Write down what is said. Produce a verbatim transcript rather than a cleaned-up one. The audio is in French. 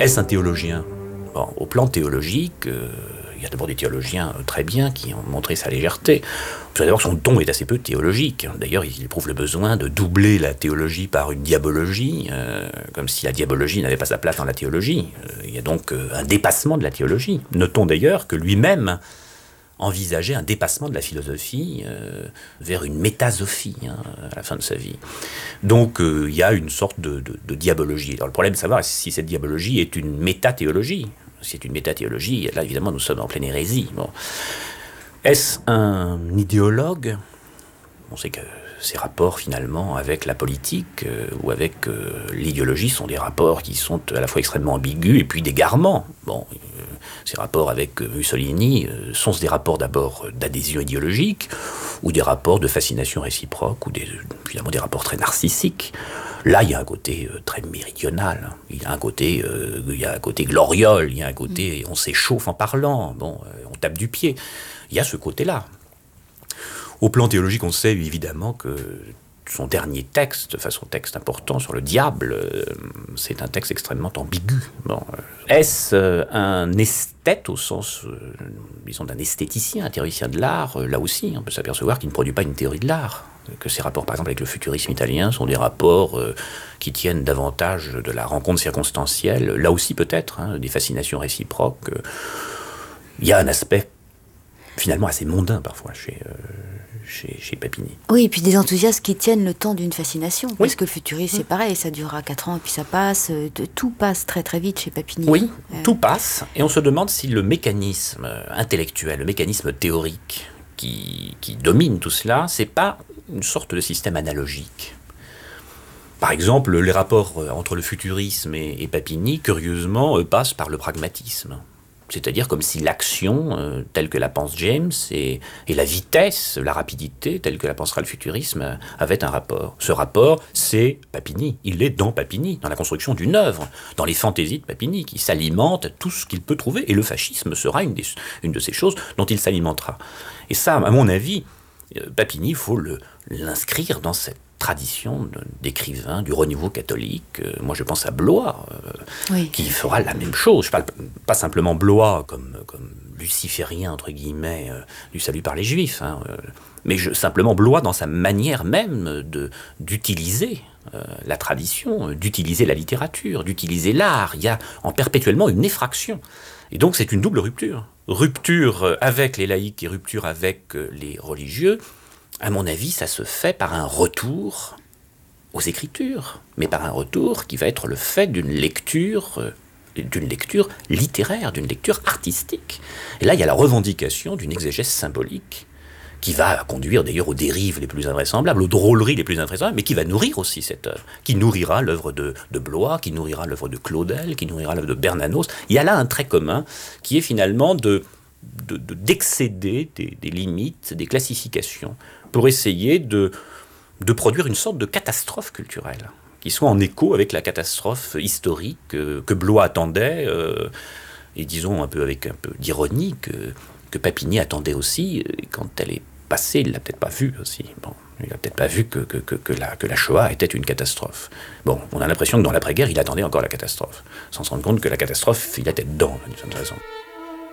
Est-ce un théologien ? Bon, au plan théologique, euh, il y a d'abord des théologiens euh, très bien qui ont montré sa légèreté. Vous savez d'abord que son ton est assez peu théologique. D'ailleurs, il éprouve le besoin de doubler la théologie par une diabologie, euh, comme si la diabologie n'avait pas sa place dans la théologie. Euh, il y a donc euh, un dépassement de la théologie. Notons d'ailleurs que lui-même envisageait un dépassement de la philosophie euh, vers une métasophie hein, à la fin de sa vie. Donc euh, il y a une sorte de, de, de diabologie. Alors le problème de savoir si cette diabologie est une métathéologie. Si c'est une métathéologie, là évidemment nous sommes en pleine hérésie. Bon. Est-ce un idéologue ? On sait que ces rapports finalement avec la politique euh, ou avec euh, l'idéologie sont des rapports qui sont à la fois extrêmement ambigus et puis d'égarement. Bon, euh, ces rapports avec euh, Mussolini euh, sont des rapports d'abord d'adhésion idéologique ou des rapports de fascination réciproque ou des, finalement des rapports très narcissiques. Là, il y a un côté euh, très méridional. Il y a un côté, euh, il y a un côté gloriole. Il y a un côté, on s'échauffe en parlant. Bon, euh, on tape du pied. Il y a ce côté-là. Au plan théologique, on sait évidemment que son dernier texte, enfin son texte important sur le diable, euh, c'est un texte extrêmement ambigu. Bon, euh, est-ce euh, un esthète au sens, euh, disons, d'un esthéticien, un théoricien de l'art ? euh, Là aussi, on peut s'apercevoir qu'il ne produit pas une théorie de l'art. Que ses rapports, par exemple, avec le futurisme italien sont des rapports euh, qui tiennent davantage de la rencontre circonstancielle. Là aussi, peut-être, hein, des fascinations réciproques. Il y a un aspect finalement assez mondain parfois chez, euh, chez, chez Papini. Oui, et puis des enthousiasmes qui tiennent le temps d'une fascination. Oui. Parce que le futurisme, c'est pareil, ça durera quatre ans et puis ça passe. De, tout passe très très vite chez Papini. Oui, euh... tout passe. Et on se demande si le mécanisme intellectuel, le mécanisme théorique qui, qui domine tout cela, c'est pas une sorte de système analogique. Par exemple, les rapports entre le futurisme et, et Papini, curieusement, eux, passent par le pragmatisme. C'est-à-dire comme si l'action, euh, telle que la pense James, et, et la vitesse, la rapidité, telle que la pensera le futurisme, euh, avaient un rapport. Ce rapport, c'est Papini. Il est dans Papini, dans la construction d'une œuvre, dans les fantaisies de Papini, qui s'alimente tout ce qu'il peut trouver. Et le fascisme sera une, des, une de ces choses dont il s'alimentera. Et ça, à mon avis, euh, Papini, il faut le, l'inscrire dans cette tradition d'écrivain du renouveau catholique. Euh, moi, je pense à Blois, euh, oui. qui fera la même chose. Je parle pas simplement Blois comme, comme luciférien, entre guillemets, euh, du salut par les Juifs, hein, euh, mais je, simplement Blois dans sa manière même de, d'utiliser euh, la tradition, d'utiliser la littérature, d'utiliser l'art. Il y a en perpétuellement une effraction. Et donc, c'est une double rupture. Rupture avec les laïcs et rupture avec les religieux. À mon avis, ça se fait par un retour aux Écritures, mais par un retour qui va être le fait d'une lecture, euh, d'une lecture littéraire, d'une lecture artistique. Et là, il y a la revendication d'une exégèse symbolique qui va conduire d'ailleurs aux dérives les plus invraisemblables, aux drôleries les plus invraisemblables, mais qui va nourrir aussi cette œuvre, qui nourrira l'œuvre de, de Blois, qui nourrira l'œuvre de Claudel, qui nourrira l'œuvre de Bernanos. Il y a là un trait commun qui est finalement de, de, de, d'excéder des, des limites, des classifications, pour essayer de, de produire une sorte de catastrophe culturelle, qui soit en écho avec la catastrophe historique euh, que Blois attendait, euh, et disons un peu avec un peu d'ironie, que, que Papini attendait aussi, et quand elle est passée, il ne l'a peut-être pas vue aussi. Bon, il n'a peut-être pas vu que, que, que, que, la, que la Shoah était une catastrophe. Bon, on a l'impression que dans l'après-guerre, il attendait encore la catastrophe, sans se rendre compte que la catastrophe, il était dedans, d'une certaine façon.